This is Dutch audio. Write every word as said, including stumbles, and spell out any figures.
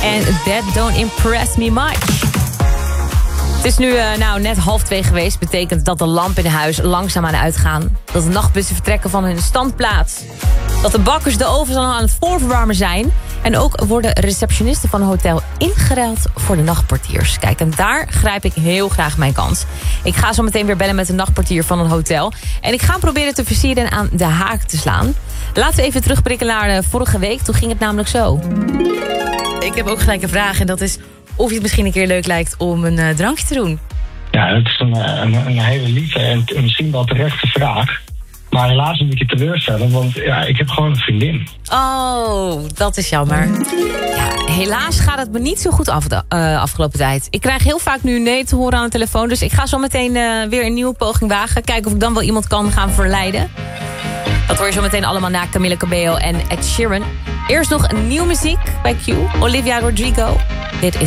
En That Don't Impress Me Much. Het is nu uh, nou, net half twee geweest. Betekent dat de lampen in huis langzaam aan uitgaan. Dat de nachtbussen vertrekken van hun standplaats. Dat de bakkers de ovens al aan het voorverwarmen zijn. En ook worden receptionisten van een hotel ingeruild voor de nachtportiers. Kijk, en daar grijp ik heel graag mijn kans. Ik ga zo meteen weer bellen met de nachtportier van een hotel. En ik ga proberen te versieren en aan de haak te slaan. Laten we even terugblikken naar uh, vorige week. Toen ging het namelijk zo. Ik heb ook gelijk een vraag en dat is of je het misschien een keer leuk lijkt om een uh, drankje te doen. Ja, dat is een, een, een hele lieve en misschien wel terechte vraag. Maar helaas moet ik je teleurstellen, want ja, ik heb gewoon een vriendin. Oh, dat is jammer. Ja, helaas gaat het me niet zo goed af de uh, afgelopen tijd. Ik krijg heel vaak nu nee te horen aan de telefoon. Dus ik ga zo meteen uh, weer een nieuwe poging wagen. Kijken of ik dan wel iemand kan gaan verleiden. Dat hoor je zo meteen allemaal na Camila Cabello en Ed Sheeran. Eerst nog een nieuwe muziek bij Q. Olivia Rodrigo. Dit is